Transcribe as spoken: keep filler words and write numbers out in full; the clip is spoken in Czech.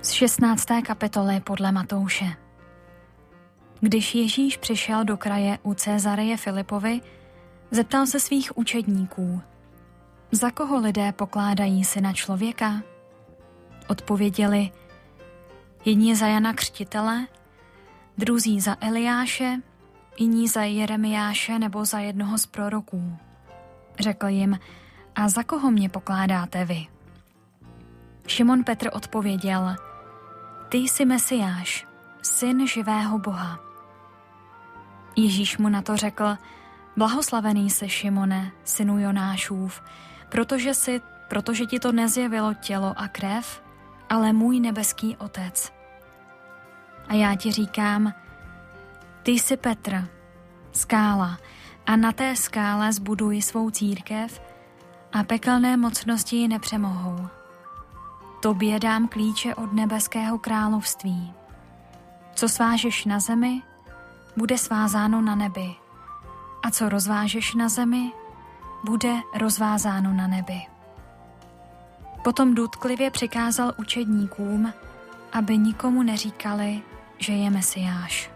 Z šestnácté kapitoly podle Matouše. Když Ježíš přišel do kraje u Cezareje Filipovi, zeptal se svých učedníků: Za koho lidé pokládají syna člověka? Odpověděli: jedni za Jana Křtitele, druzí za Eliáše, jiní za Jeremiáše nebo za jednoho z proroků. Řekl jim: A za koho mě pokládáte vy? Šimon Petr odpověděl: Ty jsi Mesiáš, syn živého Boha. Ježíš mu na to řekl: Blahoslavený jsi, Šimone, synu Jonášův, protože, si, protože ti to nezjevilo tělo a krev, ale můj nebeský Otec. A já ti říkám, ty jsi Petr, skála, a na té skále zbuduji svou církev a pekelné mocnosti ji nepřemohou. Tobě dám klíče od nebeského království. Co svážeš na zemi, bude svázáno na nebi. A co rozvážeš na zemi, bude rozvázáno na nebi. Potom důtklivě přikázal učedníkům, aby nikomu neříkali, že je Mesiáš.